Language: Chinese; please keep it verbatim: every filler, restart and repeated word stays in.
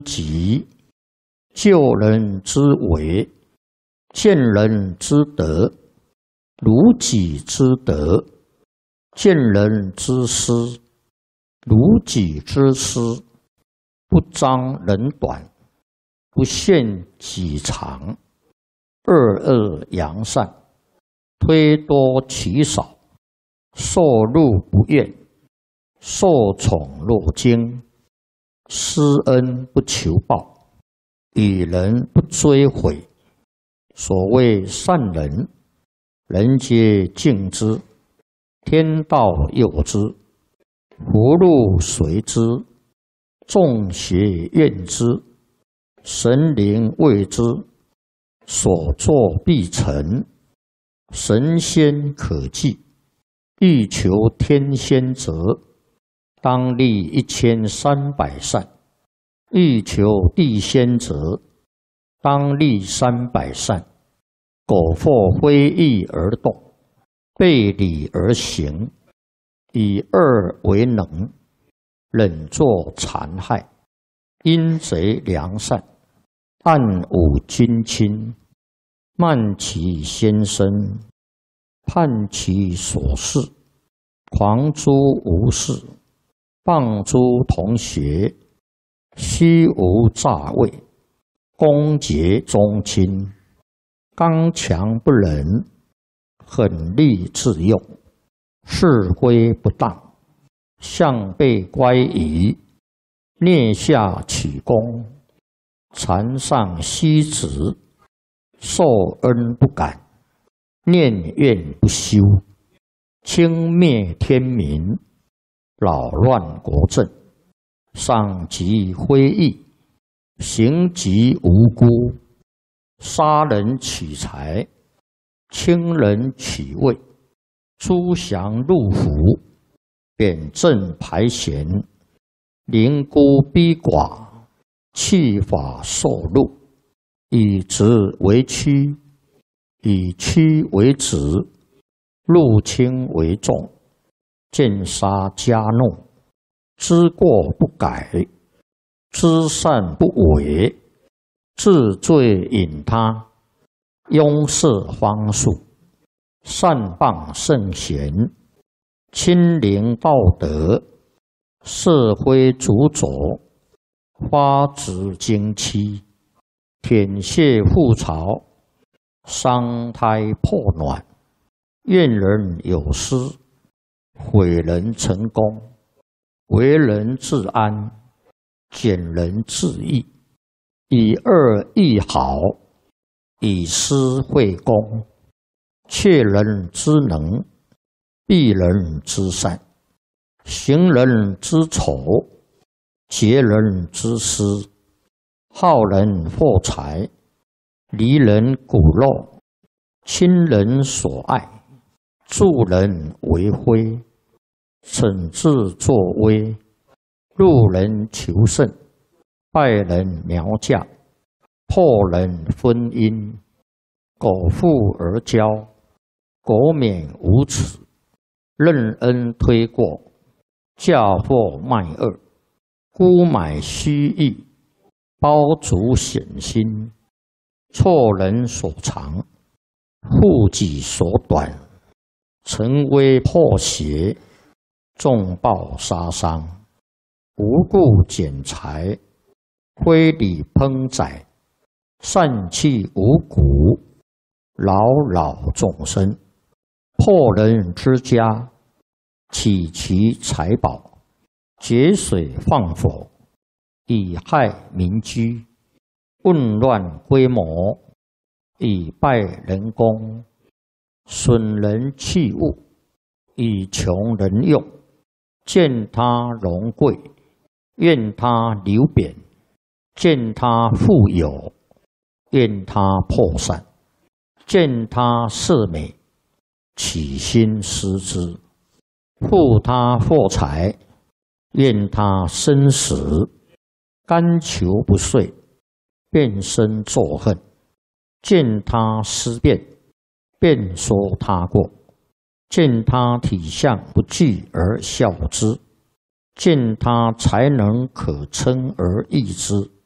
己，救人之为，见人之德，如己之德；见人之失，如己之失。不彰人短，不限己长，恶恶扬善，推多取少，受禄不怨，受宠若惊，施恩不求报，与人不追悔。所谓善人，人皆敬之，天道佑之，福禄随之，众邪怨之，神灵畏之，所作必成，神仙可祭。欲求天仙者，当立一千三百善；欲求地仙者，当立三百善。苟或非义而动，背礼而行，以恶为能，忍作残害，阴贼良善，暗忤君亲，慢其先生，叛其所事，狂诸无事，谤诸同学，虚无诈伪，攻讦宗亲，刚强不仁，狠戾自用，是非不当，向背乖疑，蹑下取功，残上息职，受恩不感，念怨不休，轻蔑天民，扰乱国政，伤及非义，行及无辜，杀人取财，轻人取位，诛降入府，贬正排贤，凌孤逼寡，弃法受禄，以直为曲，以曲为直，入轻为重，见杀加怒，知过不改，知善不为，治罪引他，拥塞方术，善谤圣贤，亲临道德，社会主佐，发指经期，舔血覆巢，伤胎破卵，怨人有失，毁人成功，为人自安，减人自义，以恶易好，以私会公，窃人之能，避人之善，行人之丑，劫人之私，好人获财，离人骨肉，亲人所爱，助人为非，惩治作威，入人求胜，败人苗嫁，破人婚姻，苟富而骄，苟免无耻，任恩推过，嫁祸卖恶，沽买虚意，包足险心，错人所长，护己所短，成威破邪，重暴杀伤，无故减财，非礼烹宰，散弃五谷，扰扰众生，破人之家，起其财宝，节水放火，以害民居，混乱规模，以败人功，损人器物，以穷人用，见他荣贵，怨他流贬，见他富有，怨他破散，见他色美，起心失之，负他获财，怨他生死，甘求不遂，变身作恨，见他思变，便说他过，见他体相不具而笑之，见他才能可称而易之，